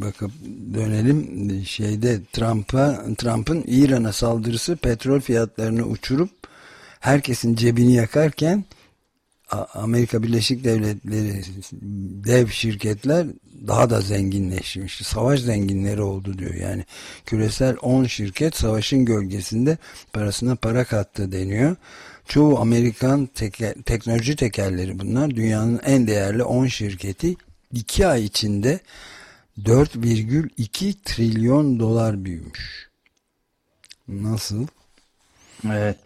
bakıp dönelim. Trump'ın İran'a saldırısı petrol fiyatlarını uçurup herkesin cebini yakarken Amerika Birleşik Devletleri dev şirketler daha da zenginleşmiş. Savaş zenginleri oldu diyor. Yani küresel 10 şirket savaşın gölgesinde parasına para kattı deniyor. Çoğu Amerikan teknoloji tekerleri bunlar. Dünyanın en değerli 10 şirketi 2 ay içinde 4,2 trilyon dolar büyümüş. Nasıl? Evet,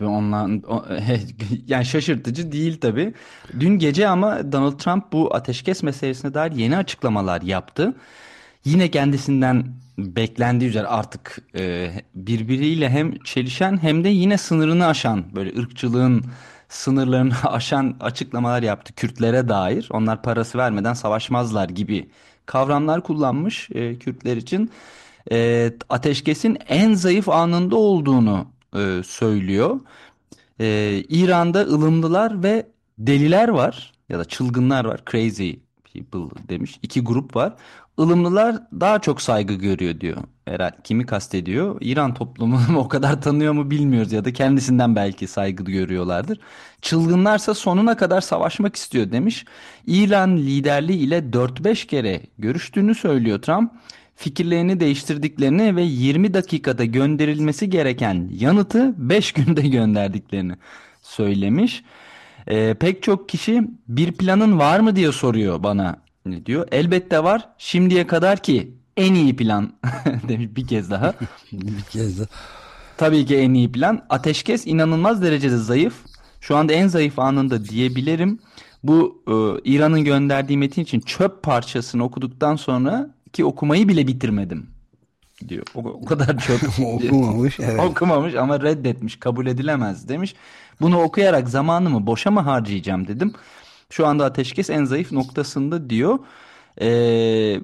yani şaşırtıcı değil tabii. Dün gece ama Donald Trump bu ateşkes meselesine dair yeni açıklamalar yaptı. Yine kendisinden beklendiği üzere artık birbiriyle hem çelişen hem de yine sınırını aşan, böyle ırkçılığın sınırlarını aşan açıklamalar yaptı Kürtlere dair. Onlar parası vermeden savaşmazlar gibi kavramlar kullanmış Kürtler için. Ateşkesin en zayıf anında olduğunu söylüyor. İran'da ılımlılar ve deliler var ya da çılgınlar var. Crazy people demiş. İki grup var. Ilımlılar daha çok saygı görüyor diyor. Herhalde kimi kastediyor? İran toplumunu o kadar tanıyor mu bilmiyoruz ya da kendisinden belki saygı görüyorlardır. Çılgınlarsa sonuna kadar savaşmak istiyor demiş. İran liderliği ile 4-5 kere görüştüğünü söylüyor Trump. Fikirlerini değiştirdiklerini ve 20 dakikada gönderilmesi gereken yanıtı 5 günde gönderdiklerini söylemiş. Pek çok kişi bir planın var mı diye soruyor bana, ne diyor. Elbette var. Şimdiye kadar ki en iyi plan demiş bir kez daha. Bir kez de. Tabii ki en iyi plan. Ateşkes inanılmaz derecede zayıf. Şu anda en zayıf anında diyebilirim. Bu İran'ın gönderdiği metin için çöp parçasını okuduktan sonra ki okumayı bile bitirmedim diyor. O kadar çöp Okumamış, evet. okumamış ama reddetmiş, kabul edilemez demiş. Bunu okuyarak zamanımı boşa mı harcayacağım dedim. Şu anda ateşkes en zayıf noktasında diyor. Ee,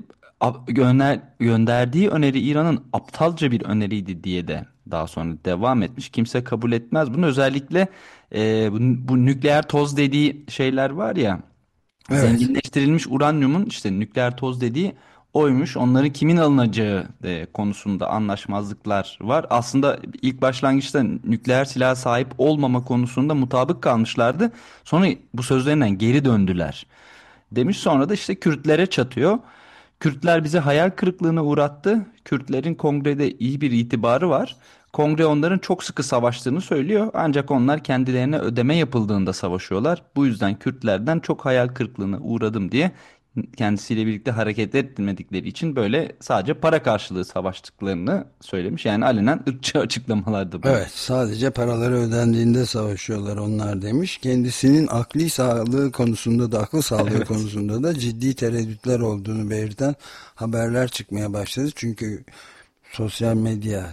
Gönderdiği öneri İran'ın aptalca bir öneriydi diye de daha sonra devam etmiş. Kimse kabul etmez bunu. Özellikle bu nükleer toz dediği şeyler var ya, Evet. zenginleştirilmiş uranyumun işte nükleer toz dediği oymuş. Onların kimin alınacağı konusunda anlaşmazlıklar var. Aslında ilk başlangıçta nükleer silaha sahip olmama konusunda mutabık kalmışlardı. Sonra bu sözlerinden geri döndüler demiş. Sonra da işte Kürtlere çatıyor. Kürtler bizi hayal kırıklığına uğrattı. Kürtlerin kongrede iyi bir itibarı var. Kongre onların çok sıkı savaştığını söylüyor. Ancak onlar kendilerine ödeme yapıldığında savaşıyorlar. Bu yüzden Kürtlerden çok hayal kırıklığına uğradım diye kendisiyle birlikte hareket etmedikleri için böyle sadece para karşılığı savaştıklarını söylemiş. Yani alenen ırkçı açıklamalardı bunlar. Evet, sadece paraları ödendiğinde savaşıyorlar onlar demiş. Kendisinin akli sağlığı konusunda da, akıl sağlığı Evet. konusunda da ciddi tereddütler olduğunu belirten haberler çıkmaya başladı. Çünkü sosyal medya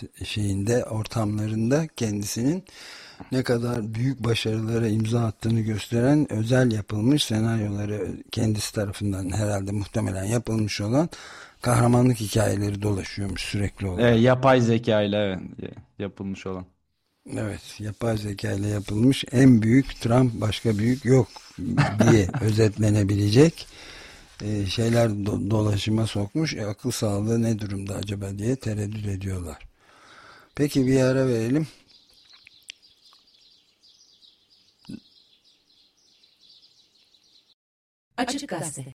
ortamlarında kendisinin ne kadar büyük başarılara imza attığını gösteren özel yapılmış senaryoları, kendisi tarafından herhalde muhtemelen yapılmış olan kahramanlık hikayeleri dolaşıyormuş sürekli olarak. Yapay zeka ile yapılmış olan. Evet, yapay zeka ile yapılmış en büyük Trump, başka büyük yok diye özetlenebilecek şeyler dolaşıma sokmuş. Akıl sağlığı ne durumda acaba diye tereddüt ediyorlar. Peki bir ara verelim. Açık Gazete.